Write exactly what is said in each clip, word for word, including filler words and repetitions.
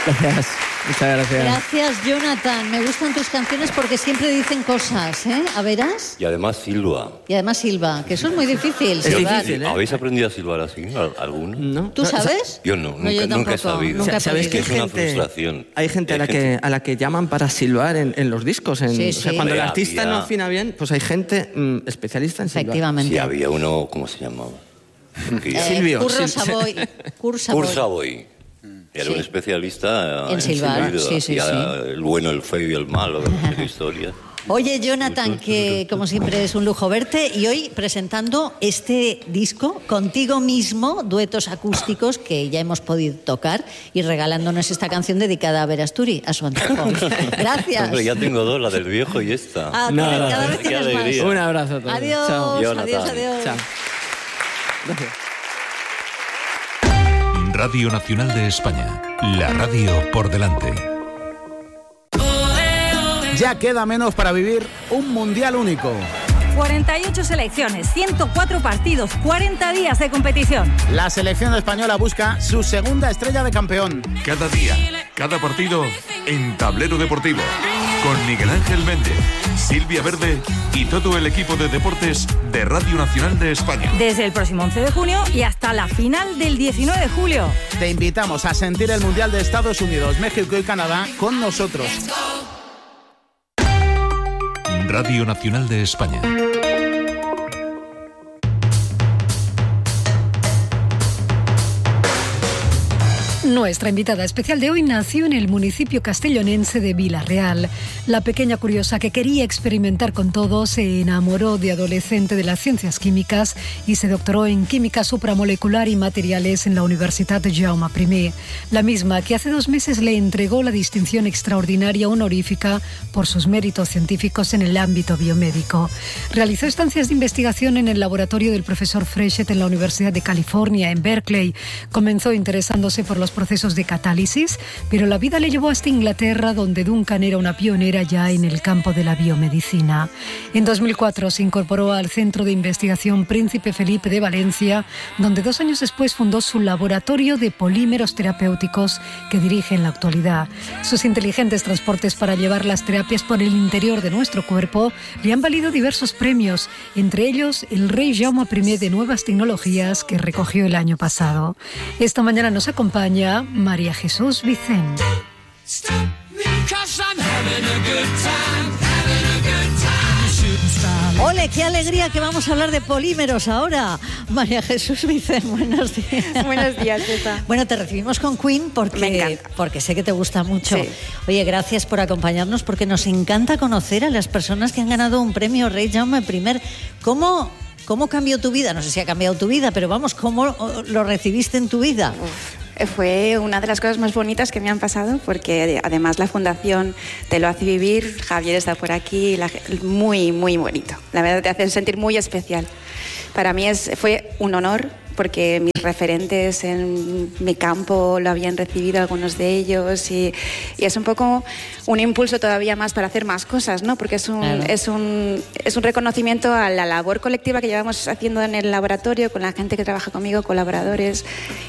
Gracias. Muchas gracias. Gracias, Jonathan. Me gustan tus canciones porque siempre dicen cosas, ¿eh? ¿A verás? Y además silba. Y además silba, que eso es muy difícil. Es silbar. difícil, ¿eh? ¿Habéis aprendido a silbar así? ¿Alguno? ¿No? ¿Tú sabes? Yo no, nunca, yo nunca he tampoco, sabido. nunca he ¿Sabéis Es que que hay es una gente, frustración. hay gente a la, Hay que, gente- a la que llaman para silbar en, en los discos? En, Sí, o sea, sí. cuando el Había- artista no afina bien, pues hay gente mm, especialista en silbar. Efectivamente. Sí, había uno, ¿cómo se llamaba? Porque ya- Eh, Silvio, Curro Sil- Savoy. Curro Savoy. Cursa Boy. Era Sí. un especialista En silbar, silbido, sí, sí, hacía sí. el bueno, el feo y el malo, de historia. Oye, Jonathan, que como siempre es un lujo verte y hoy presentando este disco contigo mismo, duetos acústicos que ya hemos podido tocar y regalándonos esta canción dedicada a Verasturi, a su antojo. Gracias. Hombre, ya tengo dos, la del viejo y esta. Ah, No, cada, no, cada no, vez qué tienes alegría. más. Un abrazo a todos. Adiós, Chao. Jonathan. adiós, adiós. Chao. Gracias. Radio Nacional de España. La radio por delante. Ya queda menos para vivir un mundial único. cuarenta y ocho selecciones, ciento cuatro partidos, cuarenta días de competición. La selección española busca su segunda estrella de campeón. Cada día, cada partido en Tablero Deportivo. Con Miguel Ángel Méndez, Silvia Verde y todo el equipo de deportes de Radio Nacional de España. Desde el próximo once de junio y hasta la final del diecinueve de julio. Te invitamos a sentir el mundial de Estados Unidos, México y Canadá con nosotros. Radio Nacional de España. Nuestra invitada especial de hoy nació en el municipio castellonense de Vilarreal. La pequeña curiosa que quería experimentar con todo se enamoró de adolescente de las ciencias químicas y se doctoró en química supramolecular y materiales en la Universitat Jaume I, la misma que hace dos meses le entregó la distinción extraordinaria honorífica por sus méritos científicos en el ámbito biomédico. Realizó estancias de investigación en el laboratorio del profesor Freshet en la Universidad de California, en Berkeley. Comenzó interesándose por los procesos de catálisis, pero la vida le llevó hasta Inglaterra, donde Duncan era una pionera ya en el campo de la biomedicina. En dos mil cuatro se incorporó al Centro de Investigación Príncipe Felipe de Valencia, donde dos años después fundó su laboratorio de polímeros terapéuticos que dirige en la actualidad. Sus inteligentes transportes para llevar las terapias por el interior de nuestro cuerpo le han valido diversos premios, entre ellos el Rey Jaume I de Nuevas Tecnologías, que recogió el año pasado. Esta mañana nos acompaña María Jesús Vicente. Ole, qué alegría que vamos a hablar de polímeros ahora. María Jesús Vicente, buenos días. Buenos días, Pepa. Bueno, te recibimos con Queen porque, Me encanta. porque sé que te gusta mucho. Sí. Oye, gracias por acompañarnos porque nos encanta conocer a las personas que han ganado un premio Rey Jaume I. ¿Cómo, cómo cambió tu vida? No sé si ha cambiado tu vida, pero vamos, ¿cómo lo recibiste en tu vida? Uf, fue una de las cosas más bonitas que me han pasado porque además la fundación te lo hace vivir. Javier está por aquí, la, muy, muy bonito. La verdad te hace sentir muy especial. Para mí es, fue un honor porque mis referentes en mi campo lo habían recibido, algunos de ellos, y, y es un poco un impulso todavía más para hacer más cosas, ¿no? Porque es un, Claro. es un, es un reconocimiento a la labor colectiva que llevamos haciendo en el laboratorio, con la gente que trabaja conmigo, colaboradores,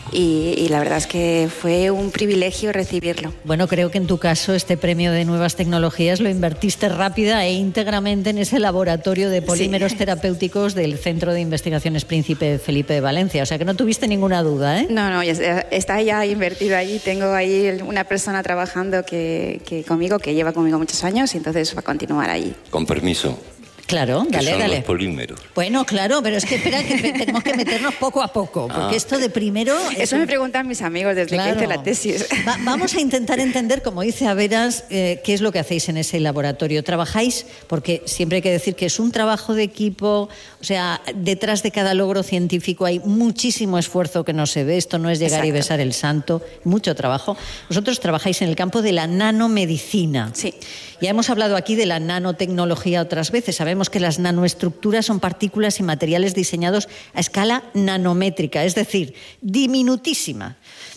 y, y la verdad es que fue un privilegio recibirlo. Bueno, creo que en tu caso este premio de nuevas tecnologías lo invertiste rápida e íntegramente en ese laboratorio de polímeros Sí. terapéuticos del Centro de Investigaciones Príncipe Felipe de Valencia. O sea que no tuviste ninguna duda, ¿eh? No, no, ya está- está ya invertido ahí. Tengo ahí una persona trabajando que, que conmigo, que lleva conmigo muchos años, y entonces va a continuar ahí. Con permiso. Claro, ¿Qué dale, son dale. los polímeros? Bueno, claro, pero es que espera, que me- tenemos que meternos poco a poco, porque Ah. esto de primero... es Eso un- me preguntan mis amigos desde Claro. que hice la tesis. Va- vamos a intentar entender, como dice Averas, eh, qué es lo que hacéis en ese laboratorio. ¿Trabajáis? Porque siempre hay que decir que es un trabajo de equipo, o sea, detrás de cada logro científico hay muchísimo esfuerzo que no se ve. Esto no es llegar y Exacto. besar el santo, mucho trabajo. Vosotros trabajáis en el campo de la nanomedicina. Sí. Ya hemos hablado aquí de la nanotecnología otras veces. Sabemos que las nanoestructuras son partículas y materiales diseñados a escala nanométrica, es decir, diminutísima.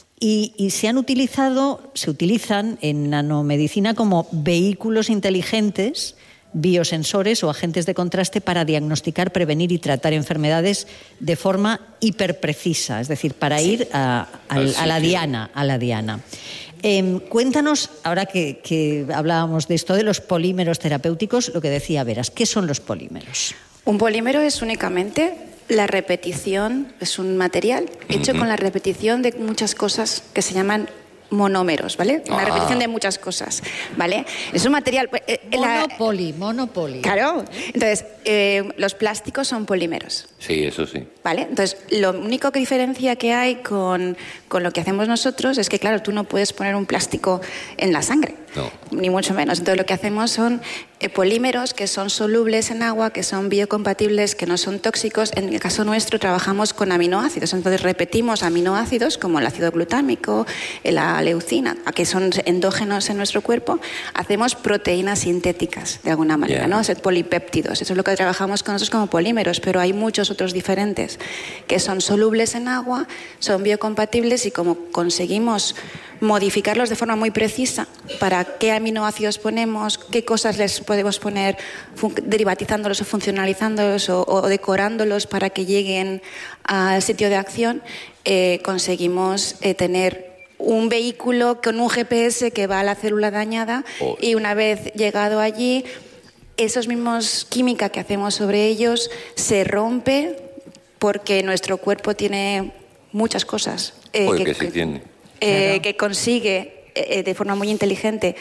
Y, y se han utilizado, se utilizan en nanomedicina como vehículos inteligentes, biosensores o agentes de contraste para diagnosticar, prevenir y tratar enfermedades de forma hiperprecisa, es decir, para ir a, a- Al a la sitio. diana, a la diana. Eh, cuéntanos, ahora que, que hablábamos de esto de los polímeros terapéuticos, lo que decía Veras, ¿qué son los polímeros? Un polímero es únicamente la repetición, es un material hecho uh-huh. con la repetición de muchas cosas que se llaman monómeros, ¿vale? Una ah. repetición de muchas cosas, ¿vale? Es un material... Eh, monopoli, la... monopoli. Claro. Entonces, eh, los plásticos son polímeros. Sí, eso sí. ¿Vale? Entonces, lo único que diferencia que hay con, con lo que hacemos nosotros es que, claro, tú no puedes poner un plástico en la sangre. No. Ni mucho menos. Entonces, lo que hacemos son eh, polímeros que son solubles en agua, que son biocompatibles, que no son tóxicos. En el caso nuestro, trabajamos con aminoácidos. Entonces, repetimos aminoácidos como el ácido glutámico, la leucina, que son endógenos en nuestro cuerpo. Hacemos proteínas sintéticas, de alguna manera, yeah. ¿no? O sea, polipéptidos. Eso es lo que trabajamos con nosotros como polímeros, pero hay muchos otros diferentes que son solubles en agua, son biocompatibles y como conseguimos modificarlos de forma muy precisa para qué aminoácidos ponemos, qué cosas les podemos poner, derivatizándolos o funcionalizándolos o, o decorándolos para que lleguen al sitio de acción, eh, conseguimos eh, tener un vehículo con un G P S que va a la célula dañada oh. y una vez llegado allí, esos mismos química que hacemos sobre ellos se rompe porque nuestro cuerpo tiene muchas cosas eh, Oye, que, que, sí tiene. Eh, claro. que consigue eh, de forma muy inteligente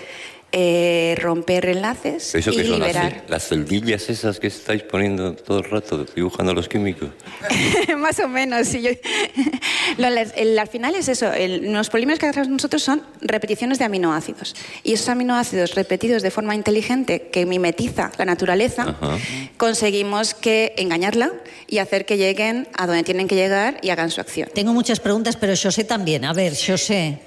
eh, romper enlaces ¿Eso y que son liberar. Las, las celdillas esas que estáis poniendo todo el rato, dibujando los químicos? Más o menos, sí. Yo... Lo, el, al final es eso, el, los polímeros que hacemos nosotros son repeticiones de aminoácidos. Y esos aminoácidos repetidos de forma inteligente, que mimetiza la naturaleza, Ajá. conseguimos que engañarla y hacer que lleguen a donde tienen que llegar y hagan su acción. Tengo muchas preguntas, pero José también. A ver, José.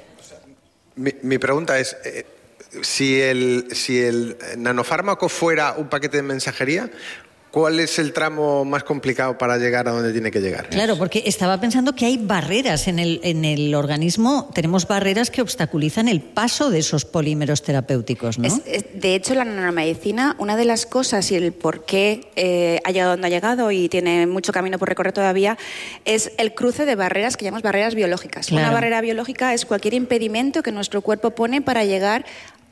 Mi, mi pregunta es... Eh... Si el, si el nanofármaco fuera un paquete de mensajería, ¿cuál es el tramo más complicado para llegar a donde tiene que llegar? Claro, porque estaba pensando que hay barreras en el, en el organismo, tenemos barreras que obstaculizan el paso de esos polímeros terapéuticos, ¿no? Es, es, de hecho, la nanomedicina, una de las cosas y el por qué eh, ha llegado donde ha llegado y tiene mucho camino por recorrer todavía, es el cruce de barreras que llamamos barreras biológicas. Claro. Una barrera biológica es cualquier impedimento que nuestro cuerpo pone para llegar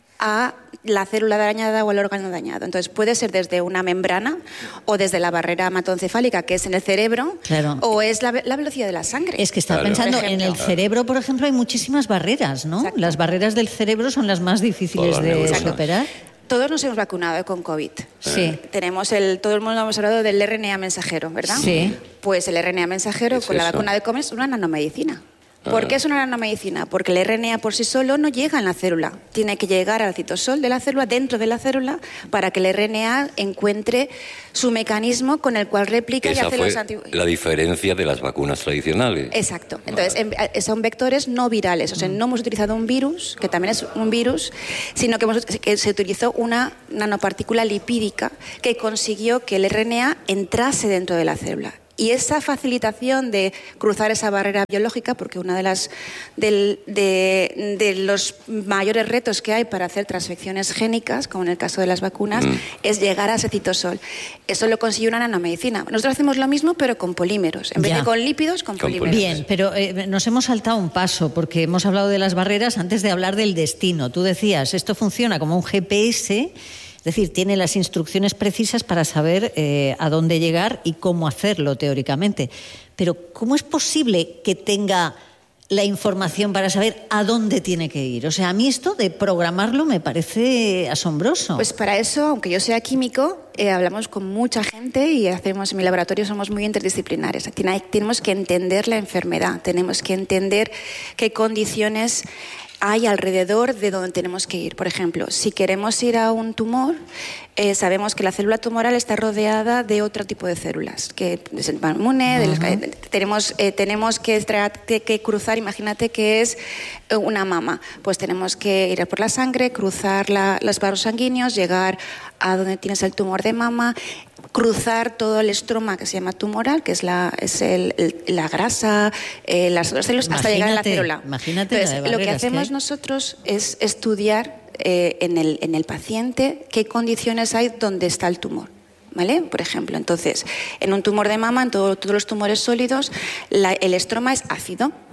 a la célula dañada o al órgano dañado. Entonces puede ser desde una membrana o desde la barrera hematoencefálica, que es en el cerebro, claro. o es la, la velocidad de la sangre. Es que estaba claro. pensando, en el cerebro, por ejemplo, hay muchísimas barreras, ¿no? Exacto. Las barreras del cerebro son las más difíciles de neuronas. superar. Todos nos hemos vacunado con COVID. Sí. Tenemos el, todo el mundo hemos hablado del R N A mensajero, ¿verdad? Sí. Pues el R N A mensajero con la vacuna de COVID es una nanomedicina. ¿Por qué es una nanomedicina? Porque el R N A por sí solo no llega en la célula. Tiene que llegar al citosol de la célula, dentro de la célula, para que el R N A encuentre su mecanismo con el cual replica Esa y hace fue los anticuerpos. La diferencia de las vacunas tradicionales. Exacto. Entonces, vale. son vectores no virales. O sea, no hemos utilizado un virus, que también es un virus, sino que, hemos, que se utilizó una nanopartícula lipídica que consiguió que el R N A entrase dentro de la célula. Y esa facilitación de cruzar esa barrera biológica, porque uno de, las, de, de, de los mayores retos que hay para hacer transfecciones génicas, como en el caso de las vacunas, mm. es llegar a ese citosol. Eso lo consiguió una nanomedicina. Nosotros hacemos lo mismo, pero con polímeros. En vez ya. de con lípidos, con, con polímeros. Bien, pero eh, nos hemos saltado un paso, porque hemos hablado de las barreras antes de hablar del destino. Tú decías, esto funciona como un G P S... Es decir, tiene las instrucciones precisas para saber eh, a dónde llegar y cómo hacerlo teóricamente. Pero ¿cómo es posible que tenga la información para saber a dónde tiene que ir? O sea, a mí esto de programarlo me parece asombroso. Pues para eso, aunque yo sea químico, eh, hablamos con mucha gente y hacemos en mi laboratorio somos muy interdisciplinares. Tenemos que entender la enfermedad, tenemos que entender qué condiciones hay alrededor de donde tenemos que ir. Por ejemplo, si queremos ir a un tumor, eh, sabemos que la célula tumoral está rodeada de otro tipo de células, que es el inmune, uh-huh. de los, eh, tenemos, eh, tenemos que, que cruzar, imagínate que es una mama, pues tenemos que ir por la sangre, cruzar la, los vasos sanguíneos, llegar a donde tienes el tumor de mama, cruzar todo el estroma que se llama tumoral, que es la, es el, el, la grasa, eh, las otras células, imagínate, hasta llegar a la célula. Imagínate. Entonces, lo que hacemos que nosotros es estudiar eh, en, el, en el paciente qué condiciones hay donde está el tumor. ¿Vale? Por ejemplo, entonces, en un tumor de mama, en todo, todos los tumores sólidos, la, el estroma es ácido.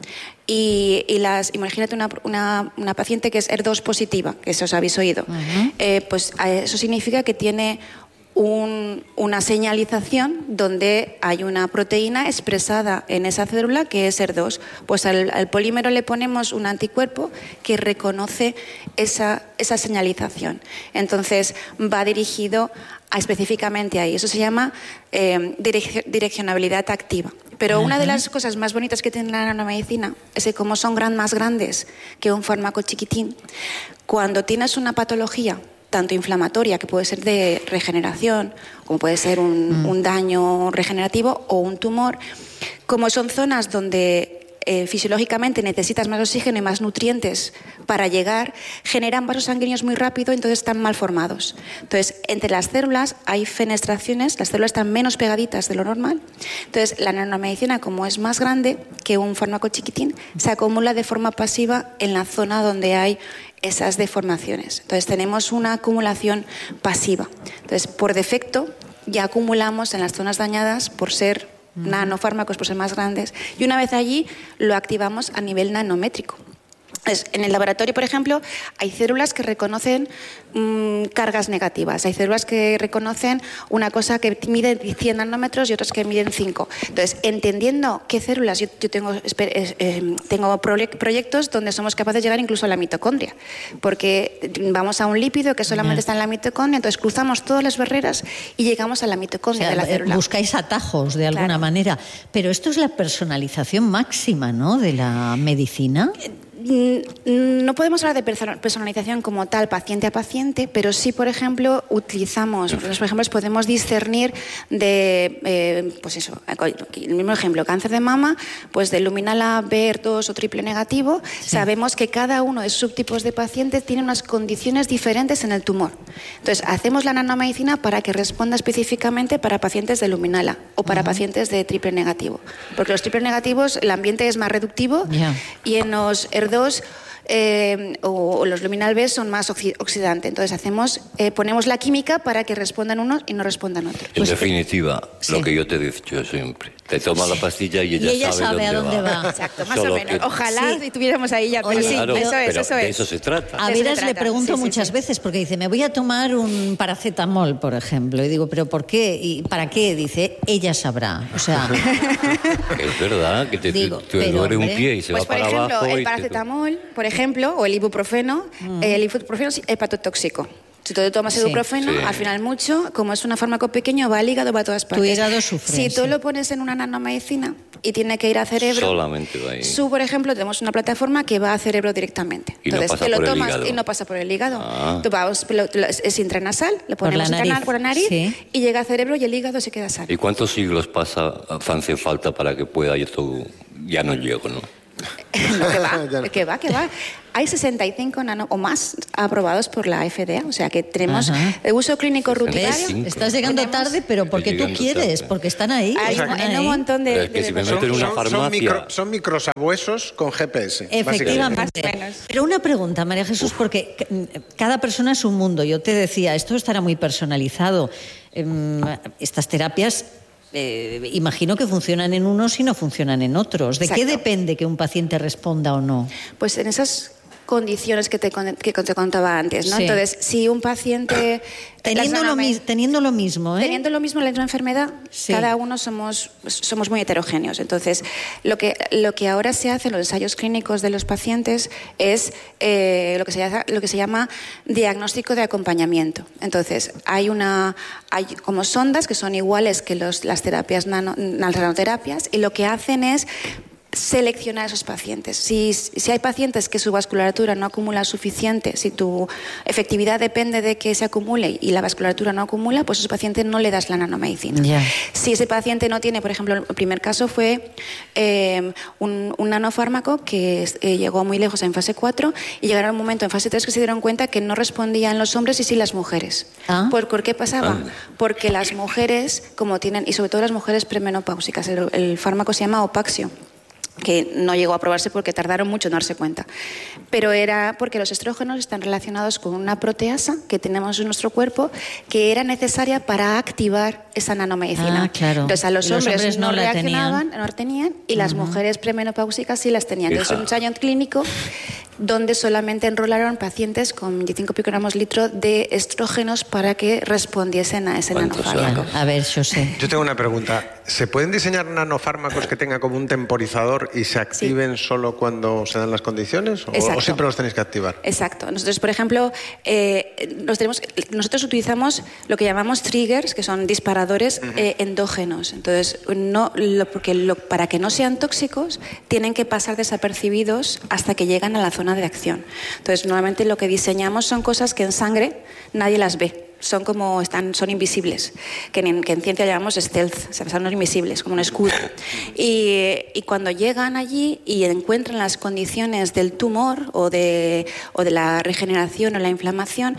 Y, y las, imagínate una, una, una paciente que es E R dos positiva, que eso os habéis oído. Uh-huh. eh, pues eso significa que tiene Un, una señalización donde hay una proteína expresada en esa célula que es E R dos. Pues al, al polímero le ponemos un anticuerpo que reconoce esa, esa señalización. Entonces va dirigido a, específicamente ahí. Eso se llama eh, direc- direccionabilidad activa. Pero uh-huh. una de las cosas más bonitas que tiene la nanomedicina es que como son gran, más grandes que un fármaco chiquitín, cuando tienes una patología tanto inflamatoria, que puede ser de regeneración, como puede ser un, mm. un daño regenerativo o un tumor, como son zonas donde eh, fisiológicamente necesitas más oxígeno y más nutrientes para llegar, generan vasos sanguíneos muy rápido, entonces están mal formados. Entonces, entre las células hay fenestraciones, las células están menos pegaditas de lo normal. Entonces, la nanomedicina, como es más grande que un fármaco chiquitín, se acumula de forma pasiva en la zona donde hay esas deformaciones. Entonces tenemos una acumulación pasiva. Entonces, por defecto, ya acumulamos en las zonas dañadas por ser uh-huh. nanofármacos, por ser más grandes, y una vez allí lo activamos a nivel nanométrico. Entonces, en el laboratorio, por ejemplo, hay células que reconocen mmm, cargas negativas, hay células que reconocen una cosa que mide cien nanómetros y otras que miden cinco. Entonces, entendiendo qué células, yo, yo tengo, eh, tengo proyectos donde somos capaces de llegar incluso a la mitocondria, porque vamos a un lípido que solamente yeah. está en la mitocondria, entonces cruzamos todas las barreras y llegamos a la mitocondria, o sea, de la célula. Buscáis atajos de alguna claro. manera, pero esto es la personalización máxima, ¿no?, de la medicina. No podemos hablar de personalización como tal, paciente a paciente, pero sí, por ejemplo, utilizamos, por ejemplo, podemos discernir de, eh, pues eso, el mismo ejemplo, cáncer de mama, pues de luminal A, B E R dos o triple negativo, sí. sabemos que cada uno de esos subtipos de pacientes tiene unas condiciones diferentes en el tumor. Entonces, hacemos la nanomedicina para que responda específicamente para pacientes de luminal A o para uh-huh. pacientes de triple negativo, porque los triple negativos, el ambiente es más reductivo yeah. y en los E R dos Eh, o, o los luminal B son más oxidantes. Entonces hacemos, eh, ponemos la química para que respondan unos y no respondan otros. En pues, definitiva, sí. lo que yo te he dicho siempre, te toma sí. la pastilla y ella, y ella sabe, sabe dónde a dónde va. va. Exacto, más Solo o menos. Que... Ojalá sí. si tuviéramos ahí ya, pero Oye, sí, claro, eso es, pero eso de es. eso se trata. A Veras le pregunto sí, muchas sí, sí. veces, porque dice, me voy a tomar un paracetamol, por ejemplo, y digo, ¿pero por qué? ¿Y para qué? Dice, ella sabrá. O sea... es verdad, que te, digo, te, te duele un pie y se pues va para ejemplo, abajo. El y paracetamol, te... por ejemplo, o el ibuprofeno, mm. el ibuprofeno es hepatotóxico. Si tú te tomas sí, ibuprofeno, sí. al final mucho, como es un fármaco pequeño, va al hígado, va a todas partes. Tu hígado sufre. Si tú sí. lo pones en una nanomedicina y tiene que ir a cerebro, solamente va ahí. Tú, por ejemplo, tenemos una plataforma que va a cerebro directamente. Y Entonces, no pasa te lo por tomas el hígado. y no pasa por el hígado. Ah. Tú vas, lo, lo, es intranasal, le ponemos por la nariz, por la nariz sí. y llega a cerebro y el hígado se queda sano. ¿Y cuántos siglos pasa, hace falta para que pueda esto? Ya no llego, ¿no? No, que va, que va, que va. Hay sesenta y cinco nano o más aprobados por la F D A, o sea que tenemos Ajá. el uso clínico rutinario. Estás llegando tenemos... tarde, pero porque tú quieres, tarde. porque están ahí. Hay, están hay ahí. un montón de... Es que de si me son, meto en una son, farmacia... Son, micro, son microsabuesos con G P S. Efectivamente. Pero una pregunta, María Jesús, Uf. porque cada persona es un mundo. Yo te decía, esto estará muy personalizado. Estas terapias... Eh, imagino que funcionan en unos y no funcionan en otros. ¿De Exacto. qué depende que un paciente responda o no? Pues en esas condiciones que te, que te contaba antes, ¿no? Sí. Entonces, si un paciente... Teniendo lo, mi, teniendo lo mismo, ¿eh? Teniendo lo mismo la misma enfermedad, sí. cada uno somos, somos muy heterogéneos. Entonces, lo que, lo que ahora se hace en los ensayos clínicos de los pacientes es eh, lo, que se llama, lo que se llama diagnóstico de acompañamiento. Entonces, hay, una, hay como sondas que son iguales que los, las terapias nano, las nanoterapias, y lo que hacen es seleccionar a esos pacientes. Si, si hay pacientes que su vasculatura no acumula suficiente, si tu efectividad depende de que se acumule y la vasculatura no acumula, pues a ese paciente no le das la nanomedicina. Yeah. Si ese paciente no tiene, por ejemplo, el primer caso fue eh, un, un nanofármaco que eh, llegó muy lejos en fase cuatro y llegaron a un momento en fase tres que se dieron cuenta que no respondía en los hombres y sí las mujeres. ¿Ah? ¿Por, ¿Por qué pasaba? Ah. Porque las mujeres, como tienen, y sobre todo las mujeres premenopáusicas, el, el fármaco se llama Opaxio. que no llegó a aprobarse porque tardaron mucho en darse cuenta. Pero era porque los estrógenos están relacionados con una proteasa que tenemos en nuestro cuerpo que era necesaria para activar esa nanomedicina. Ah, claro. Entonces a los, los hombres, hombres no, no la reaccionaban, tenían. no la tenían, y las Uh-huh. mujeres premenopáusicas sí las tenían. Entonces Hija. un ensayo clínico donde solamente enrolaron pacientes con veinticinco picogramos litro de estrógenos para que respondiesen a ese ¿Cuántos nanofármaco. años? A ver, yo sé. Yo tengo una pregunta. ¿Se pueden diseñar nanofármacos que tengan como un temporizador y se activen sí. solo cuando se dan las condiciones? ¿O, o siempre los tenéis que activar? Exacto. Nosotros, por ejemplo, eh, nos tenemos, nosotros utilizamos lo que llamamos triggers, que son disparadores uh-huh. eh, endógenos. Entonces, no, lo, porque lo, para que no sean tóxicos, tienen que pasar desapercibidos hasta que llegan a la zona de acción. Entonces, normalmente lo que diseñamos son cosas que en sangre nadie las ve. Son como, están, son invisibles, que en, que en ciencia llamamos stealth, o sea, son invisibles, como un escudo. Y, y cuando llegan allí y encuentran las condiciones del tumor o de, o de la regeneración o la inflamación,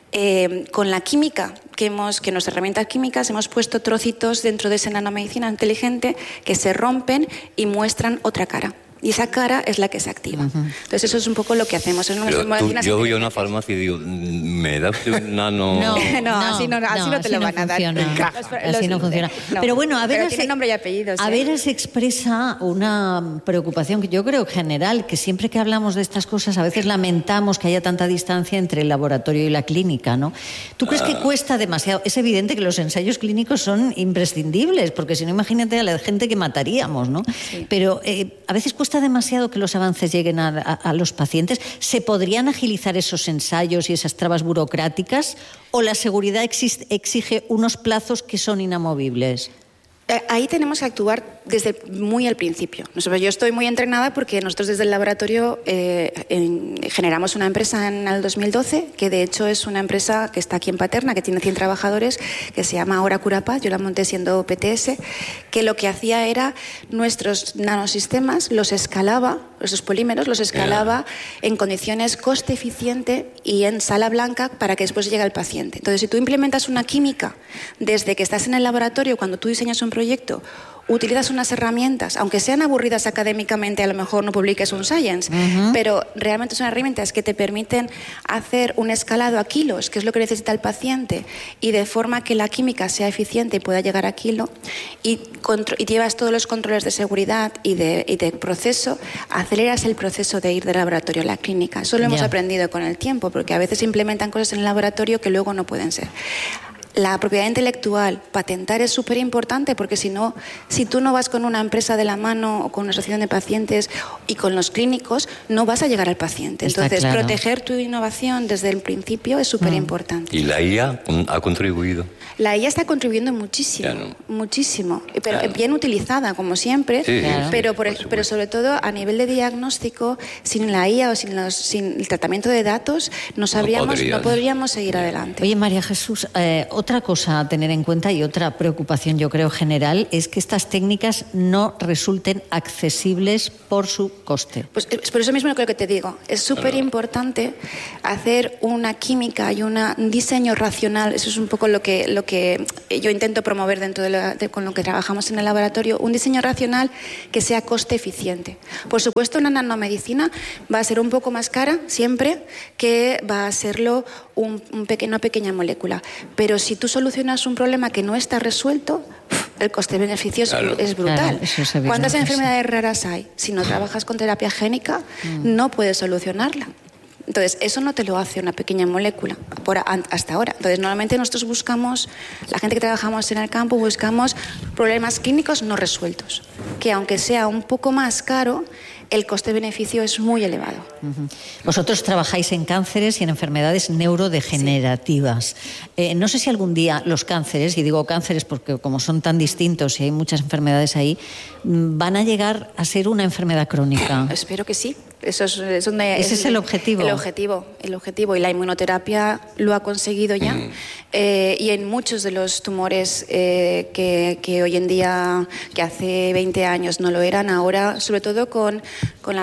Eh, con la química que hemos, que en nuestras herramientas químicas hemos puesto trocitos dentro de esa nanomedicina inteligente que se rompen y muestran otra cara. Y esa cara es la que se activa. Uh-huh. Entonces eso es un poco lo que hacemos. En Pero tú, yo voy a una farmacia y digo, ¿me das un nano? No, no, no, así no, así no, no te así lo van no a dar. Los, así no funciona. No. Pero bueno, a ver, tiene nombre y apellidos. A ¿eh? veces expresa una preocupación que yo creo general, que siempre que hablamos de estas cosas a veces lamentamos que haya tanta distancia entre el laboratorio y la clínica, ¿no? ¿Tú crees que cuesta demasiado? Es evidente que los ensayos clínicos son imprescindibles, porque si no, imagínate a la gente que mataríamos, ¿no? Sí. Pero eh, a veces cuesta demasiado que los avances lleguen a, a, a los pacientes. ¿Se podrían agilizar esos ensayos y esas trabas burocráticas? ¿O la seguridad existe, exige unos plazos que son inamovibles? Ahí tenemos que actuar desde muy al principio. Yo estoy muy entrenada porque nosotros desde el laboratorio eh, en, generamos una empresa en el dos mil doce, que de hecho es una empresa que está aquí en Paterna, que tiene cien trabajadores, que se llama Ahora Curapaz. Yo la monté siendo P T S, que lo que hacía era nuestros nanosistemas los escalaba, esos polímeros los escalaba en condiciones coste eficiente y en sala blanca para que después llegue al paciente. Entonces, si tú implementas una química desde que estás en el laboratorio, cuando tú diseñas un proyecto, utilizas unas herramientas, aunque sean aburridas académicamente, a lo mejor no publiques un Science, uh-huh. pero realmente son herramientas que te permiten hacer un escalado a kilos, que es lo que necesita el paciente, y de forma que la química sea eficiente y pueda llegar a kilo, y, contro- y llevas todos los controles de seguridad y de, y de proceso, aceleras el proceso de ir del laboratorio a la clínica. Eso lo hemos yeah. aprendido con el tiempo, porque a veces se implementan cosas en el laboratorio que luego no pueden ser. La propiedad intelectual, patentar es súper importante, porque si no, si tú no vas con una empresa de la mano o con una asociación de pacientes y con los clínicos, no vas a llegar al paciente. Está Entonces, claro. proteger tu innovación desde el principio es súper importante. ¿Y la I A ha contribuido? La I A está contribuyendo muchísimo, claro. muchísimo, pero claro. bien utilizada, como siempre, sí, claro. pero, por, por pero sobre todo a nivel de diagnóstico, sin la I A o sin, los, sin el tratamiento de datos, no, sabríamos, no, no podríamos seguir adelante. Oye, María Jesús, eh, otra cosa a tener en cuenta y otra preocupación, yo creo, general, es que estas técnicas no resulten accesibles por su coste. Pues es por eso mismo lo que te digo. Es súper importante hacer una química y una, un diseño racional. Eso es un poco lo que, lo que yo intento promover dentro de, la, de con lo que trabajamos en el laboratorio. Un diseño racional que sea coste eficiente. Por supuesto, una nanomedicina va a ser un poco más cara siempre que va a serlo un, un peque, una pequeña molécula. Pero si tú solucionas un problema que no está resuelto, el coste-beneficio claro. es brutal. Claro, ¿cuántas enfermedades sí. raras hay? Si no trabajas con terapia génica, mm. no puedes solucionarla. Entonces, eso no te lo hace una pequeña molécula por a, hasta ahora. Entonces, normalmente nosotros buscamos, la gente que trabajamos en el campo, buscamos problemas clínicos no resueltos, que aunque sea un poco más caro, el coste-beneficio es muy elevado. Uh-huh. Vosotros trabajáis en cánceres y en enfermedades neurodegenerativas. Sí. Eh, no sé si algún día los cánceres, y digo cánceres porque como son tan distintos y hay muchas enfermedades ahí, van a llegar a ser una enfermedad crónica. Espero que sí. Eso es, es donde Ese es, es el objetivo. El objetivo, el objetivo. Y la inmunoterapia lo ha conseguido ya. Mm. Eh, y en muchos de los tumores eh, que, que hoy en día, que hace veinte años no lo eran, ahora, sobre todo con, con las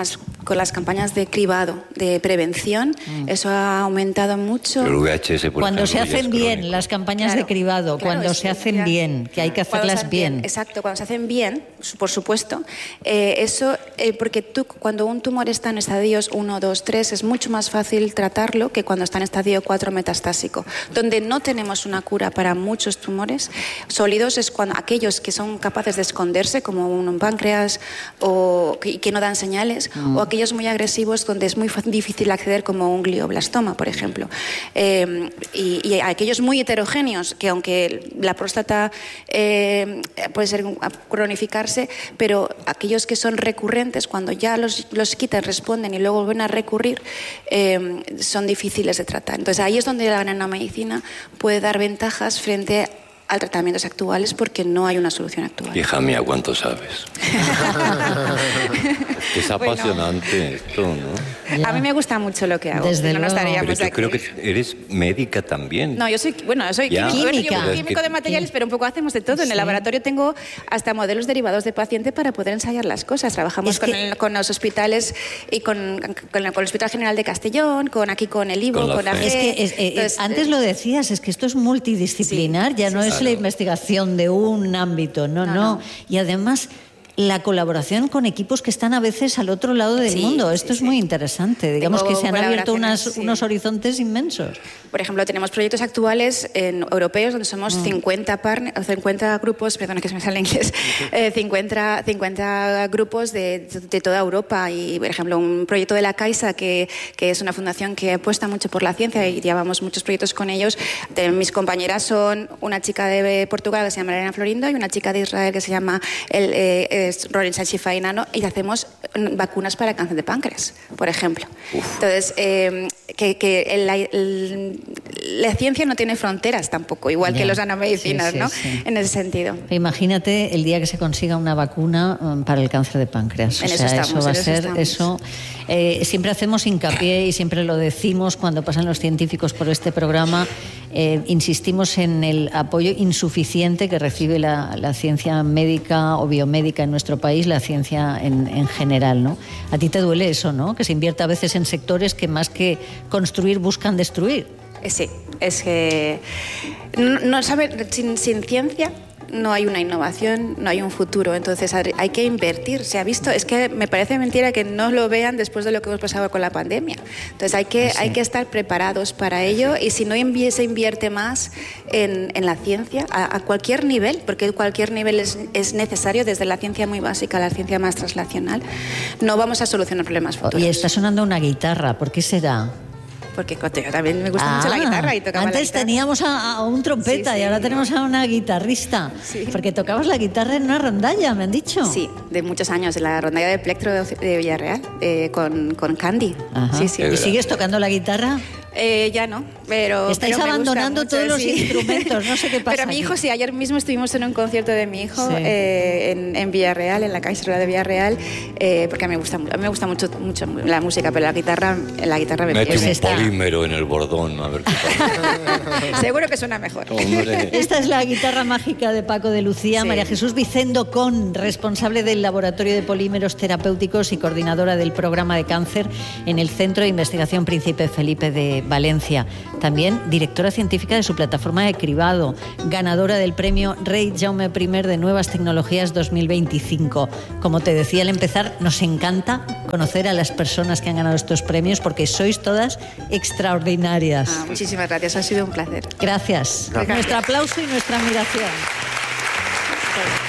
con las campañas de cribado, de prevención, mm. eso ha aumentado mucho. El V H S, por cuando ejemplo, se hacen bien las campañas claro, de cribado, claro, cuando se hacen bien, que hay que hacerlas bien. bien. Exacto, cuando se hacen bien, por supuesto, eh, eso, eh, porque tú, cuando un tumor está en estadios uno, dos, tres, es mucho más fácil tratarlo que cuando está en estadio cuatro metastásico, donde no tenemos una cura para muchos tumores sólidos, es cuando aquellos que son capaces de esconderse, como un páncreas, o que, que no dan señales, mm. o aquellos muy agresivos donde es muy difícil acceder, como un glioblastoma, por ejemplo. Eh, y, y aquellos muy heterogéneos, que aunque la próstata eh, puede ser cronificarse, pero aquellos que son recurrentes, cuando ya los, los quitan, responden y luego vuelven a recurrir, eh, son difíciles de tratar. Entonces ahí es donde la nanomedicina puede dar ventajas frente a tratamientos actuales, porque no hay una solución actual. Hija mía, ¿cuánto sabes? Es apasionante bueno. esto, ¿no? Ya. A mí me gusta mucho lo que hago. Desde no luego. Pero yo aquí. creo que eres médica también. No, yo soy, bueno, soy ya. químico, química. Yo, químico de materiales, pero un poco hacemos de todo. Sí. En el laboratorio tengo hasta modelos derivados de paciente para poder ensayar las cosas. Trabajamos es con, que... el, con los hospitales y con, con, el, con el Hospital General de Castellón, con aquí con el I V O, con, con la F E. Es que es, eh, Entonces, antes lo decías, es que esto es multidisciplinar, sí, ya no sí, es claro. la investigación de un ámbito, no, no, no. Y además la colaboración con equipos que están a veces al otro lado del sí, mundo. Esto sí, es sí. muy interesante. Digamos Tengo que se han abierto unas, sí. unos horizontes inmensos. Por ejemplo, tenemos proyectos actuales en europeos donde somos mm. cincuenta, partner, cincuenta grupos, perdona que se me sale en inglés, eh, cincuenta, cincuenta grupos de, de toda Europa. Y, por ejemplo, un proyecto de la Caixa, que, que es una fundación que apuesta mucho por la ciencia y llevamos muchos proyectos con ellos. De, mis compañeras son una chica de Portugal que se llama Elena Florindo y una chica de Israel que se llama el, eh, Rorin Shifai Nano, y hacemos vacunas para el cáncer de páncreas, por ejemplo. Uf. Entonces, eh, que, que la, el, la ciencia no tiene fronteras tampoco, igual yeah. que los nanomedicinas, sí, sí, ¿no? Sí. En ese sentido. Imagínate el día que se consiga una vacuna um, para el cáncer de páncreas. En o eso sea, estamos, eso va a eso ser estamos. eso. Eh, siempre hacemos hincapié y siempre lo decimos cuando pasan los científicos por este programa. Eh, insistimos en el apoyo insuficiente que recibe la, la ciencia médica o biomédica en nuestro país, la ciencia en, en general, ¿no? A ti te duele eso, ¿no? Que se invierta a veces en sectores que más que construir buscan destruir. Sí, es que no, no sabe, sin, sin ciencia no hay una innovación, no hay un futuro. Entonces hay que invertir. Se ha visto, es que me parece mentira que no lo vean después de lo que hemos pasado con la pandemia. Entonces hay que, sí. hay que estar preparados para ello, y si no se invierte más en, en la ciencia, a, a cualquier nivel, porque cualquier nivel es, es necesario, desde la ciencia muy básica a la ciencia más translacional, no vamos a solucionar problemas futuros. Y está sonando una guitarra, ¿por qué será? Porque yo también me gusta ah, mucho la guitarra y tocaba antes la guitarra. Teníamos a, a un trompeta sí, sí, y ahora tenemos a una guitarrista. Sí. Porque tocabas la guitarra en una rondalla, me han dicho. Sí, de muchos años, en la rondalla de Plectro de, de Villarreal, eh, con, con Candy. Sí, sí. ¿Y sigues tocando la guitarra? Eh, ya no, pero... Estáis pero abandonando mucho, todos sí. los instrumentos, no sé qué pasa. Pero mi hijo, aquí. sí, ayer mismo estuvimos en un concierto de mi hijo, sí. eh, en, en Villarreal, en la Caixa de Villarreal, eh, porque a mí me gusta, a mí me gusta mucho, mucho la música, pero la guitarra, la guitarra me Mete un está. polímero en el bordón, a ver qué pasa. Seguro que suena mejor. Hombre. Esta es la guitarra mágica de Paco de Lucía. Sí. María Jesús Vicendo Con, responsable del Laboratorio de Polímeros Terapéuticos y coordinadora del programa de cáncer en el Centro de Investigación Príncipe Felipe de Valencia. También directora científica de su plataforma de cribado, ganadora del premio Rei Jaume I de Nuevas Tecnologías dos mil veinticinco. Como te decía al empezar, nos encanta conocer a las personas que han ganado estos premios porque sois todas extraordinarias. Ah, muchísimas gracias, ha sido un placer. Gracias. Gracias. Nuestro aplauso y nuestra admiración.